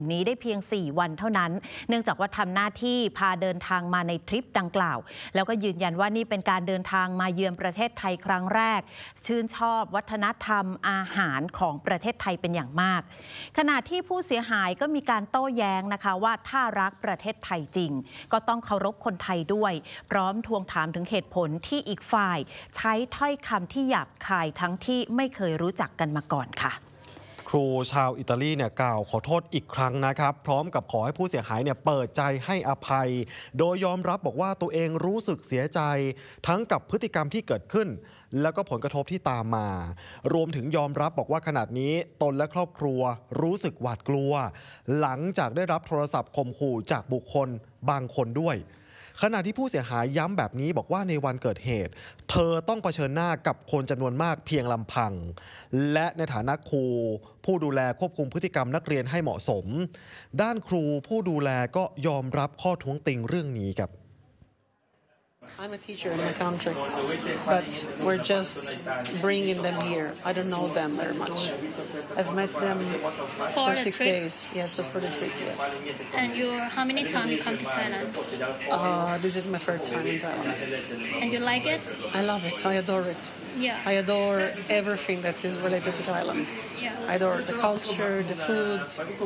นี้ได้เพียง4 วันเท่านั้นเนื่องจากว่าทำหน้าที่พาเดินทางมาในทริปดังกล่าวแล้วก็ยืนยันว่านี่เป็นการเดินทางมาเยือนประเทศไทยครั้งแรกชื่นชอบวัฒนธรรมอาหารของประเทศไทยเป็นอย่างมากขณะที่ผู้เสียหายก็มีการโต้แย้งนะคะว่าถ้ารักประเทศไทยจริงก็ต้องเคารพคนไทยด้วยพร้อมทวงถามถึงเหตุผลที่อีกฝ่ายใช้ถ้อยคำที่หยาบคายทั้งที่ไม่เคยรู้จักกันมาก่อนค่ะครูชาวอิตาลีกล่าวขอโทษอีกครั้งนะครับพร้อมกับขอให้ผู้เสียหายเปิดใจให้อภัยโดยยอมรับบอกว่าตัวเองรู้สึกเสียใจทั้งกับพฤติกรรมที่เกิดขึ้นแล้วก็ผลกระทบที่ตามมารวมถึงยอมรับบอกว่าขณะนี้ตนและครอบครัวรู้สึกหวาดกลัวหลังจากได้รับโทรศัพท์ข่มขู่จากบุคคลบางคนด้วยขณะที่ผู้เสียหายย้ำแบบนี้บอกว่าในวันเกิดเหตุเธอต้องเผชิญหน้ากับคนจำนวนมากเพียงลำพังและในฐานะครูผู้ดูแลควบคุมพฤติกรรมนักเรียนให้เหมาะสมด้านครูผู้ดูแลก็ยอมรับข้อท้วงติงเรื่องนี้ครับ I'm a teacher in my country, but we're just bringing them here. I don't know them very much. I've met them for 6 days. Yes, just for the trip, yes. And how many times you come to Thailand? This is my third time in Thailand. And you like it? I love it. I adore it. Yeah. I adore everything that is related to Thailand. Yeah. I adore the culture, the food,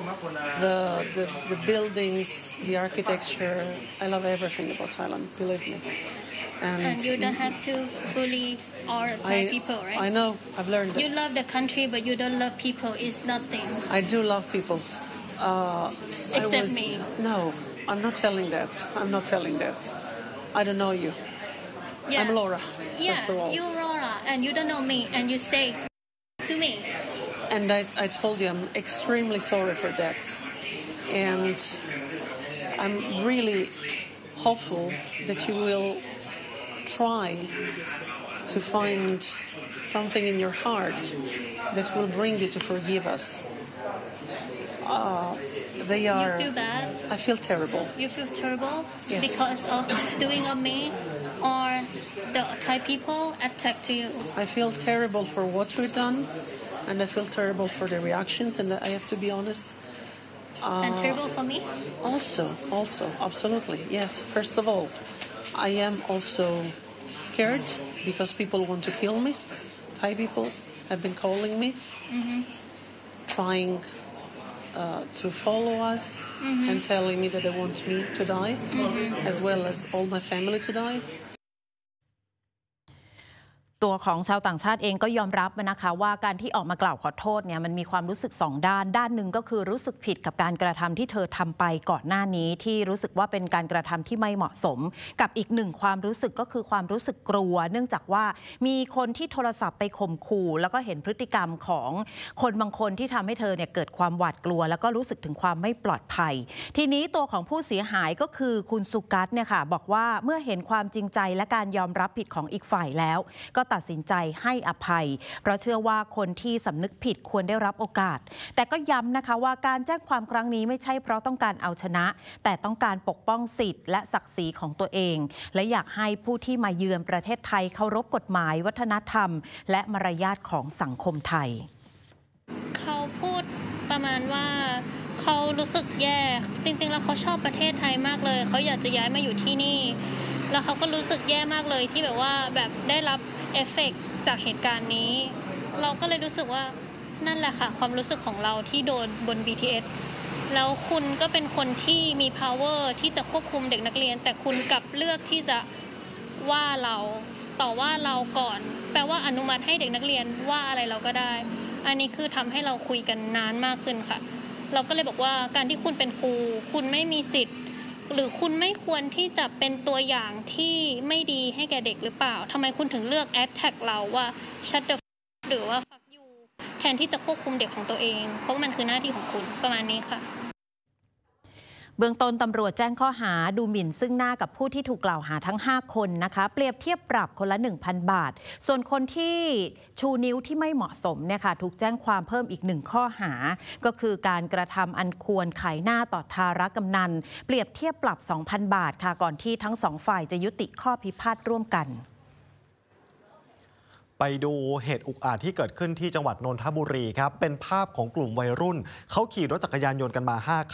the buildings, the architecture. I love everything about Thailand, believe me. And you don't have to bully all Thai people, right? I know. I've learned that. You love the country, but you don't love people. It's nothing. I do love people. Except me. No, I'm not telling that. I'm not telling that. I don't know you. Yeah. I'm Laura. Yeah, first of all. you're Laura, and you don't know me, and you say to me. And I told you I'm extremely sorry for that. And I'm really hopeful that you will try to find something in your heart that will bring you to forgive us. They are. You feel bad? I feel terrible. You feel terrible? Yes. Because of doing of me or the Thai people attack to you? I feel terrible for what we've done, and I feel terrible for the reactions, and I have to be honest. And terrible for me? Also, absolutely, yes. First of all, I am also scared because people want to kill me. Thai people have been calling me, trying to follow us and telling me that they want me to die, as well as all my family to die. ตัวของชาวต่างชาติเองก็ยอมรับนะคะว่าการที่ออกมากล่าวขอโทษมันมีความรู้สึก2 ด้านหนึ่งก็คือรู้สึกผิดกับการกระทำที่เธอทำไปก่อนหน้านี้ที่รู้สึกว่าเป็นการกระทำที่ไม่เหมาะสมกับอีกหนึ่งความรู้สึกก็คือความรู้สึกกลัวเนื่องจากว่ามีคนที่โทรศัพท์ไปข่มขู่แล้วก็เห็นพฤติกรรมของคนบางคนที่ทำให้เธอเกิดความหวาดกลัวแล้วก็รู้สึกถึงความไม่ปลอดภัยทีนี้ตัวของผู้เสียหายก็คือคุณสุกัสค่ะบอกว่าเมื่อเห็นความจริงใจและการยอมรับผิดของอีกฝ่ายแล้วก็ตัดสินใจให้อภัยเพราะเชื่อว่าคนที่สำนึกผิดควรได้รับโอกาสแต่ก็ย้ำนะคะว่าการแจ้งความครั้งนี้ไม่ใช่เพราะต้องการเอาชนะแต่ต้องการปกป้องสิทธิ์และศักดิ์ศรีของตัวเองและอยากให้ผู้ที่มาเยือนประเทศไทยเคารพกฎหมายวัฒนธรรมและมารยาทของสังคมไทยเขาพูดประมาณว่าเขารู้สึกแย่จริงๆแล้วเขาชอบประเทศไทยมากเลยเขาอยากจะย้ายมาอยู่ที่นี่แล้วเขาก็รู้สึกแย่มากเลยที่แบบว่าแบบได้รับเอฟเฟกต์จากเหตุการณ์นี้เราก็เลยรู้สึกว่านั่นแหละค่ะความรู้สึกของเราที่โดนบน BTS แล้วคุณก็เป็นคนที่มี power ที่จะควบคุมเด็กนักเรียนแต่คุณกลับเลือกที่จะว่าเราต่อว่าเราก่อนแปลว่าอนุมัติให้เด็กนักเรียนว่าอะไรเราก็ได้อันนี้คือทำให้เราคุยกันนานมากขึ้นค่ะเราก็เลยบอกว่าการที่คุณเป็นครูคุณไม่มีสิทธิ์หรือคุณไม่ควรที่จะเป็นตัวอย่างที่ไม่ดีให้แก่เด็กหรือเปล่าทำไมคุณถึงเลือก attack เราว่า shut the fuck หรือว่า fuck you แทนที่จะควบคุมเด็กของตัวเองเพราะมันคือหน้าที่ของคุณประมาณนี้ค่ะเบื้องต้นตำรวจแจ้งข้อหาดูหมิ่นซึ่งหน้ากับผู้ที่ถูกกล่าวหาทั้ง5 คนนะคะเปรียบเทียบปรับคนละ 1,000 บาทส่วนคนที่ชูนิ้วที่ไม่เหมาะสมเนี่ยค่ะถูกแจ้งความเพิ่มอีก1 ข้อหาก็คือการกระทำอันควรขายหน้าต่อทารกำนันเปรียบเทียบปรับ 2,000 บาทค่ะก่อนที่ทั้ง2 ฝ่ายจะยุติข้อพิพาทร่วมกันไปดูเหตุอุกอาจที่เกิดขึ้นที่จังหวัดนนทบุรีครับเป็นภาพของกลุ่มวัยรุ่นเขาขี่รถจักรยานยนต์กันมา5